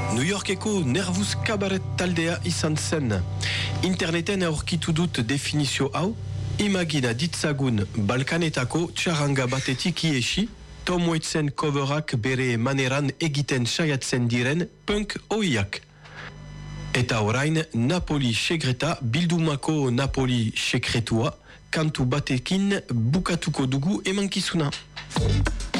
New Yorkeko nervuz kabaret taldea izan zen. Interneten aurkitu dut definizio hau, imagina ditzagun Balkanetako txaranga batetik iesi, Tom Waitsen coverak bere maneran egiten saiatzen diren punk oiak. Eta orain Napoli segreta bildumako Napoli sekretua, kantu batekin bukatuko dugu emankizuna.